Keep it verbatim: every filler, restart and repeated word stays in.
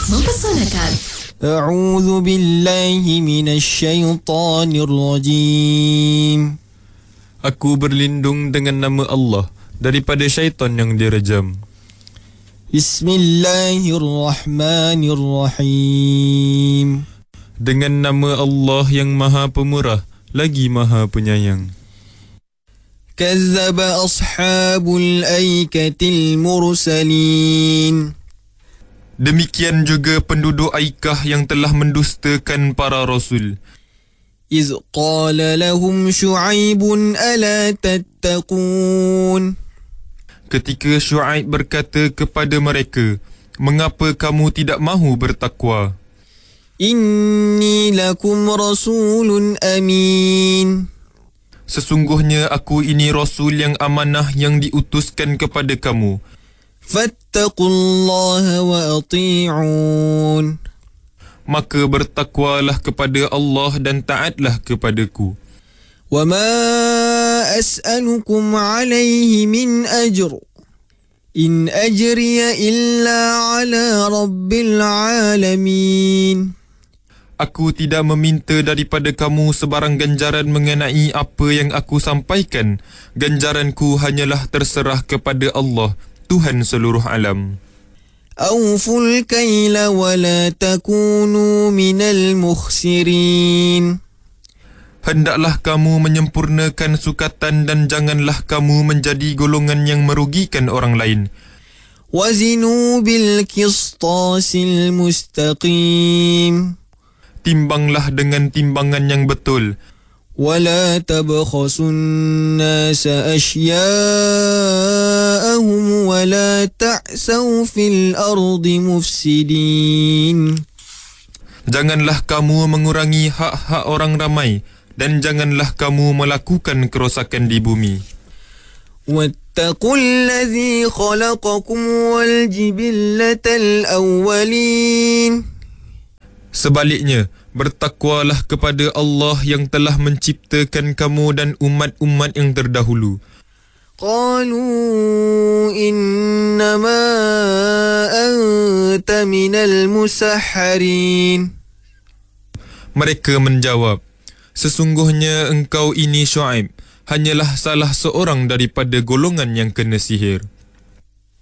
mempesonakan. A'udzu billahi minasyaitonir rajim. Aku berlindung dengan nama Allah daripada syaitan yang direjam. Bismillahirrahmanirrahim. Dengan nama Allah yang Maha Pemurah lagi Maha Penyayang. Kazzaba ashabul aikatil mursalin. Demikian juga penduduk Aikah yang telah mendustakan para rasul. إذ قال لهم شعيب ألا تتقون. Ketika Syuaib berkata kepada mereka, mengapa kamu tidak mahu bertakwa? إني لكم رسول أمين. Sesungguhnya aku ini Rasul yang amanah yang diutuskan kepada kamu. فاتقوا الله وأطيعون. Maka bertakwalah kepada Allah dan taatlah kepadaku. وما أسألكم عليه من أجر إن أجري إلا على رب العالمين. Aku tidak meminta daripada kamu sebarang ganjaran mengenai apa yang aku sampaikan. Ganjaranku hanyalah terserah kepada Allah, Tuhan seluruh alam. أوفوا الكيل ولا تكونوا من المخسرين. Hendaklah kamu menyempurnakan sukatan dan janganlah kamu menjadi golongan yang merugikan orang lain. وزنوا بالقسطاس المستقيم. Timbanglah dengan timbangan yang betul. ولا تبخسوا الناس أشياءهم ولا تعثوا في الأرض مفسدين. Janganlah kamu mengurangi hak-hak orang ramai dan janganlah kamu melakukan kerosakan di bumi. واتقوا الذي خلقكم والجبلة الأولين. Sebaliknya, bertakwalah kepada Allah yang telah menciptakan kamu dan umat-umat yang terdahulu. قالوا إنما أنت من المسحرين. Mereka menjawab, sesungguhnya engkau ini Syuaib hanyalah salah seorang daripada golongan yang kena sihir.